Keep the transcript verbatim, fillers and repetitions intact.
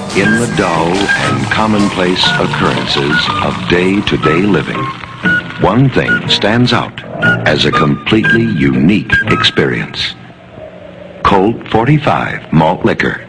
In the dull and commonplace occurrences of day-to-day living, one thing stands out as a completely unique experience. Colt forty-five Malt Liquor.